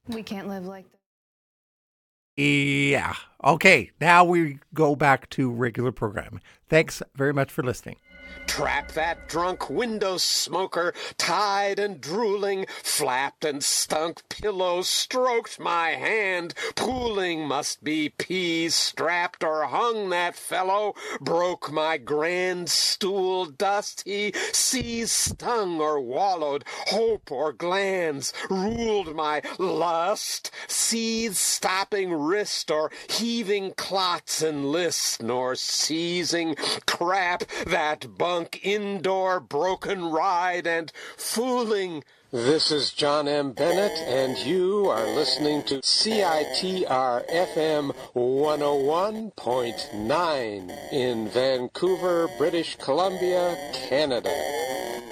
We can't live like this. Yeah. Okay, now we go back to regular programming. Thanks very much for listening. Trap that drunk window smoker, tied and drooling, flapped and stunk pillows, stroked my hand, pooling must be peas, strapped or hung that fellow, broke my grand stool, dust he seized, stung or wallowed, hope or glands, ruled my lust, seized stopping wrist or heaving clots and list, nor seizing crap that bunk indoor broken ride and fooling. This is John M. Bennett, and you are listening to CITR FM 101.9 in Vancouver, British Columbia, Canada.